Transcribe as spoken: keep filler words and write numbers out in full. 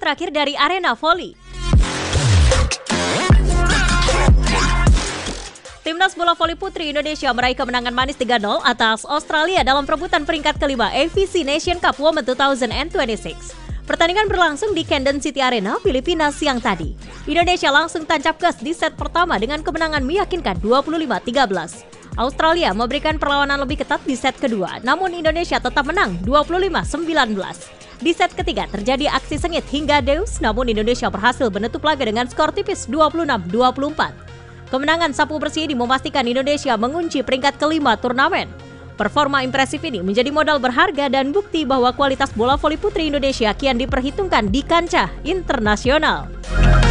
terakhir dari arena voli. Timnas bola voli putri Indonesia meraih kemenangan manis tiga nol atas Australia dalam perebutan peringkat kelima A V C Nation Cup Women dua ribu dua puluh enam. Pertandingan berlangsung di Camden City Arena, Filipina siang tadi. Indonesia langsung tancap gas di set pertama dengan kemenangan meyakinkan dua puluh lima tiga belas. Australia memberikan perlawanan lebih ketat di set kedua, namun Indonesia tetap menang dua puluh lima sembilan belas. Di set ketiga terjadi aksi sengit hingga deus, namun Indonesia berhasil menutup laga dengan skor tipis dua puluh enam dua puluh empat. Kemenangan sapu bersih ini memastikan Indonesia mengunci peringkat kelima turnamen. Performa impresif ini menjadi modal berharga dan bukti bahwa kualitas bola voli putri Indonesia kian diperhitungkan di kancah internasional.